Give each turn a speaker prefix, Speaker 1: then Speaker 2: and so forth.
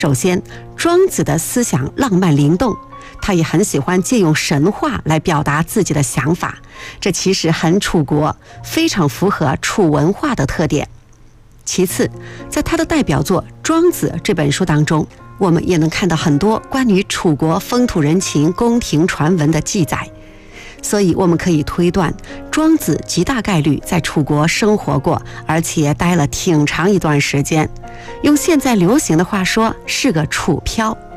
Speaker 1: 首先，庄子的思想浪漫灵动，他也很喜欢借用神话来表达自己的想法，这其实很楚国，非常符合楚文化的特点。其次，在他的代表作《庄子》这本书当中，我们也能看到很多关于楚国风土人情、宫廷传闻的记载，所以我们可以推断，庄子极大概率在楚国生活过，而且待了挺长一段时间。用现在流行的话说，是个楚漂。